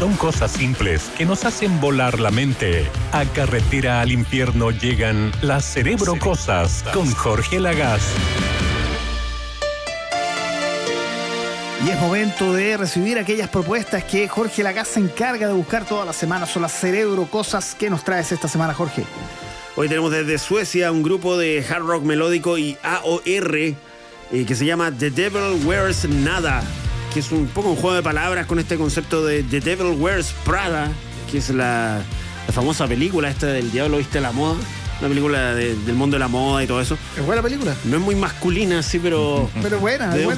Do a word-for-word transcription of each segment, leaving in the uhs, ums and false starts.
Son cosas simples que nos hacen volar la mente. A Carretera al Infierno llegan las Cerebro Cosas con Jorge Lagaz. Y es momento de recibir aquellas propuestas que Jorge Lagaz se encarga de buscar todas las semanas. Son las Cerebro Cosas. ¿Qué nos traes esta semana, Jorge? Hoy tenemos desde Suecia un grupo de hard rock melódico y A O R eh, que se llama The Devil Wears Nada, que es un poco un juego de palabras con este concepto de The Devil Wears Prada, que es la, la famosa película esta del Diablo Viste la Moda, una película de, del mundo de la moda y todo eso. ¿Es buena película? No es muy masculina, sí, pero... Pero buena, es buena.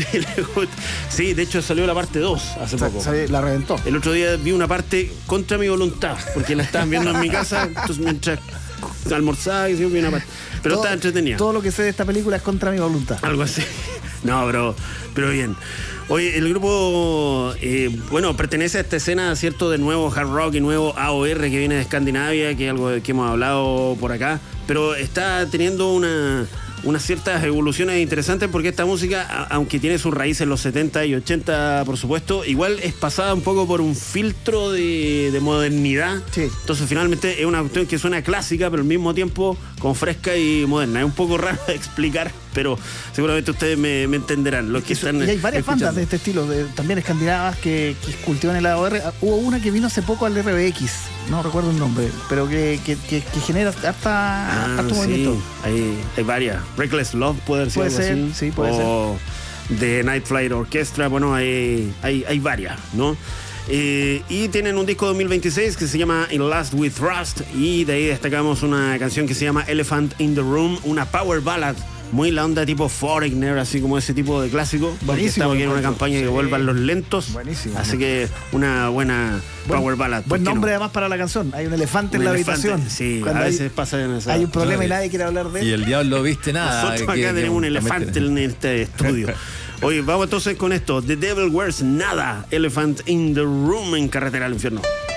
Sí, de hecho salió la parte dos hace Sa- poco. sa- La reventó. El otro día vi una parte contra mi voluntad, porque la estaban viendo en mi casa, entonces mientras almorzaba y vi una parte. Pero Todo- estaba entretenida. Todo lo que sé de esta película es contra mi voluntad. Algo así. No, pero, pero bien. Oye, el grupo, eh, bueno, pertenece a esta escena, ¿cierto?, de nuevo hard rock y nuevo A O R que viene de Escandinavia, que es algo de que hemos hablado por acá, pero está teniendo una, unas ciertas evoluciones interesantes porque esta música, a- aunque tiene sus raíces en los setenta y ochenta, por supuesto, igual es pasada un poco por un filtro de, de modernidad. Sí. Entonces, finalmente, es una cuestión que suena clásica, pero al mismo tiempo como fresca y moderna. Es un poco raro de explicar, pero seguramente ustedes me, me entenderán. Los que están Y hay varias escuchando. bandas de este estilo, de- también escandinavas, que, que cultivan el A O R. Hubo una que vino hace poco al R B X, no recuerdo el nombre, pero que, que, que, que genera harta, Ah, harto sí, movimiento. hay, hay varias. Reckless Love puede ser. Puede algo ser, así. sí, puede o The Night Flight Orchestra. Bueno, hay, hay, hay varias, ¿no? Eh, y tienen un disco dos mil veintiséis que se llama In Last with Rust, y de ahí destacamos una canción que se llama Elephant in the Room, una power ballad. Muy la onda tipo Foreigner, así como ese tipo de clásico. Porque Buenísimo, estamos aquí en una Pancho. campaña que Sí. vuelvan los lentos. Buenísimo. Así que una buena Buen- power ballad. Buen ¿por qué nombre no? además para la canción. Hay un elefante Un en la elefante, habitación. sí, Cuando a hay, veces pasa en esa. hay un problema y Claro. nadie quiere hablar de él. Y el diablo viste nada. Nosotros acá que- que- tenemos un que- elefante en este estudio. Oye, vamos entonces con esto. The Devil Wears Nada, Elephant in the Room en Carretera al Infierno.